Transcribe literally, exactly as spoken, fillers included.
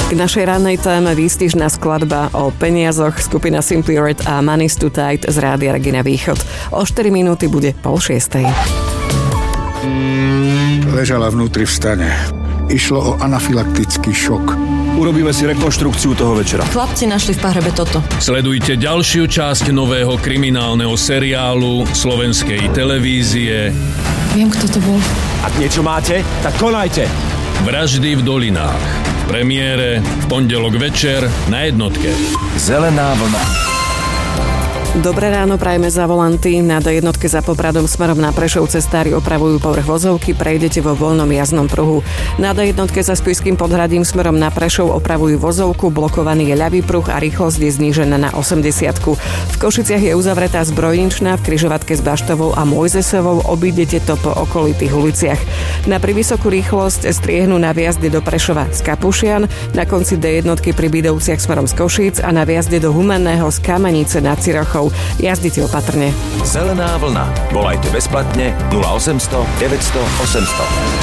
K našej rannej téme výstižná skladba o peniazoch, skupina Simply Red a Money's Too Tight z rádia Regina Východ. O štyri minúty bude pol šiestej. Ležala vnútri v stane. Išlo o anafylaktický šok. Urobíme si rekonštrukciu toho večera. Chlapci našli v pahrebe toto. Sledujte ďalšiu časť nového kriminálneho seriálu slovenskej televízie. Viem, kto to bol. Ak niečo máte, tak konajte. Vraždy v dolinách. V premiére v pondelok večer na jednotke. Zelená vlna. Dobré ráno, prajme za volanty. Na dé jednotke za Popradom smerom na Prešov cestári opravujú povrch vozovky, prejdete vo voľnom jazdnom pruhu. Na dé jednotke za Spišským Podhradím smerom na Prešov opravujú vozovku, blokovaný je ľavý pruh a rýchlosť je znížená na osemdesiatku. V Košiciach je uzavretá Zbrojničná, v križovatke s Baštovou a Mojzesovou obídete to po okolitých uliciach. Na privysokú rýchlosť striehnú na viazde do Prešova z Kapušian, na konci dé jednotky pri Bídovciach smerom z Košíc a na viazde do Humenného z Kamenice nad Cirochou. Jazdite opatrne. Zelená vlna. Volajte bezplatne nula osemsto deväťsto osemsto.